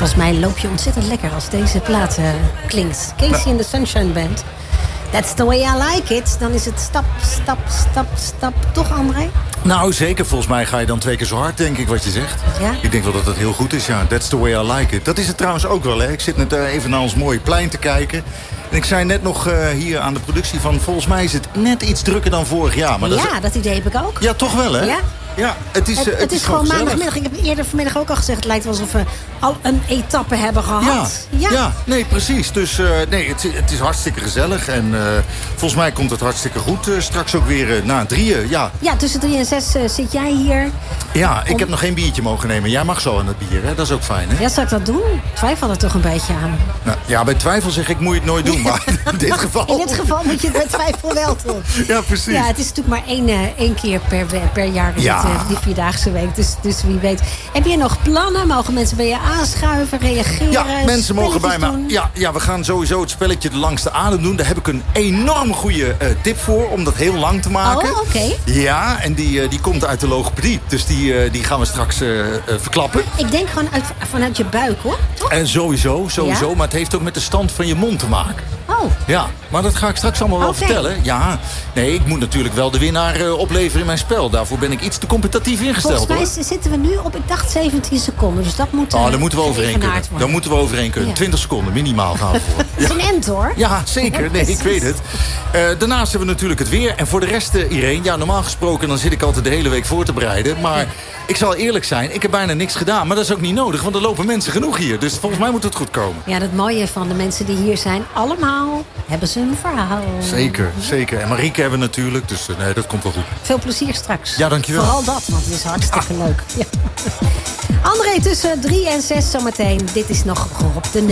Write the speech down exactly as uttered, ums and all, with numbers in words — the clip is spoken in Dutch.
Volgens mij loop je ontzettend lekker als deze plaat uh, klinkt. Casey in the Sunshine Band. That's the way I like it. Dan is het stap, stap, stap, stap. Toch, André? Nou, zeker. Volgens mij ga je dan twee keer zo hard, denk ik, wat je zegt. Ja? Ik denk wel dat het heel goed is, ja. That's the way I like it. Dat is het trouwens ook wel, hè. Ik zit net uh, even naar ons mooie plein te kijken. En ik zei net nog uh, hier aan de productie van... volgens mij is het net iets drukker dan vorig jaar. Maar dat ja, is... dat idee heb ik ook. Ja, toch wel, hè? Ja. Ja, het is, het, uh, het, het is, is gewoon gezellig. maandagmiddag. Ik heb eerder vanmiddag ook al gezegd... het lijkt wel alsof we al een etappe hebben gehad. Ja, ja. ja nee, precies. Dus uh, nee, het, het is hartstikke gezellig. En uh, volgens mij komt het hartstikke goed. Uh, straks ook weer uh, na drieën, ja. Ja, tussen drie en zes uh, zit jij hier. Ja, ik om... heb nog geen biertje mogen nemen. Jij mag zo aan het bier, hè? Dat is ook fijn, hè? Ja, zou ik dat doen? Twijfel er toch een beetje aan. Nou, ja, bij twijfel zeg ik, moet je het nooit doen. Maar in dit geval... In dit geval moet je het bij twijfel wel doen. Ja, precies. Ja, het is natuurlijk maar één, uh, één keer per, per jaar is ja. het, uh, die vierdaagse week. Dus, dus wie weet. Heb je nog plannen? Mogen mensen bij je aanschuiven, reageren? Ja, mensen mogen bij me. Doen? Ja, ja, we gaan sowieso het spelletje de langste adem doen. Daar heb ik een enorm goede uh, tip voor, om dat heel lang te maken. Oh, oké. Okay. Ja, en die, uh, die komt uit de logopedie. Dus die, uh, die gaan we straks uh, uh, verklappen. Ik denk gewoon uit, vanuit je buik, hoor. Toch? En sowieso, sowieso. Ja? Maar het heeft ook met de stand van je mond te maken. Oh. Ja, maar dat ga ik straks allemaal wel Okay. vertellen. Ja, nee, ik moet natuurlijk wel de winnaar uh, opleveren in mijn spel. Daarvoor ben ik iets te competitief ingesteld. Volgens mij hoor. zitten we nu op, ik dacht zeventien seconden. Dus dat moet uh, Oh, daar moeten we overheen kunnen. worden. Daar moeten we overheen kunnen. Ja. twintig seconden minimaal gaan we voor. Dat is een end, hoor. Ja, zeker. Ja, Nee, ik precies. weet het. Uh, daarnaast hebben we natuurlijk het weer. En voor de rest, uh, Irene, ja, normaal gesproken... dan zit ik altijd de hele week voor te bereiden. Maar ja. ik zal eerlijk zijn, ik heb bijna niks gedaan. Maar dat is ook niet nodig, want er lopen mensen genoeg hier. Dus volgens mij moet het goed komen. Ja, dat mooie van de mensen die hier zijn... allemaal hebben ze een verhaal. Zeker, zeker. En Marieke hebben we natuurlijk, dus uh, nee, dat komt wel goed. Veel plezier straks. Ja, dankjewel. Vooral dat, want het is hartstikke ja. leuk. Ja. André, tussen drie en zes zometeen. Dit is nog Rob de Nijs.